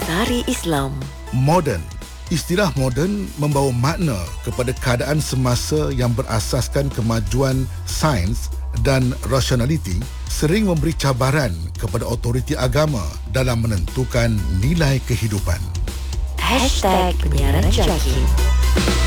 Sari Islam. Moden. Istilah moden membawa makna kepada keadaan semasa yang berasaskan kemajuan sains dan rasionaliti, sering memberi cabaran kepada autoriti agama dalam menentukan nilai kehidupan. #penyiaran Jaki.